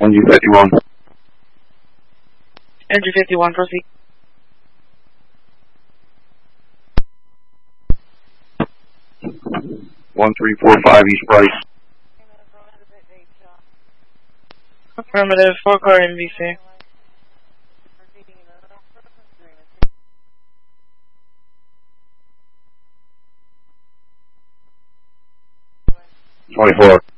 NG51. NG51, proceed. One 345 East Price. Affirmative, 4-car MVC. 24.